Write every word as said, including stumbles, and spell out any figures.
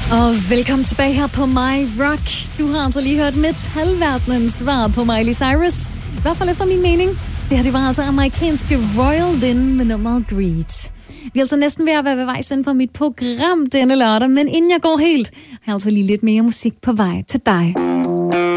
Og velkommen tilbage her på My Rock. Du har altså lige hørt metalverdenens svar på Miley Cyrus. I hvert fald efter min mening. Det her, det var altså amerikanske Royal Lynn med nummeret Greed. Vi er altså næsten ved at være ved vejs inden for mit program denne lørdag, men inden jeg går helt, har jeg altså lige lidt mere musik på vej til dig.